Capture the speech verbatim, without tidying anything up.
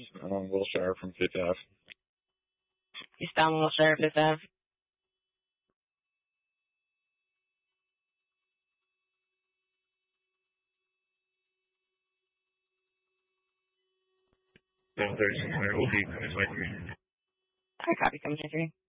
Um, Wilshire from Fifth Ave. Eastbound Wilshire, Fifth Ave. seven thirty-six hundred will be coming by three. Alright, copy, coming to three.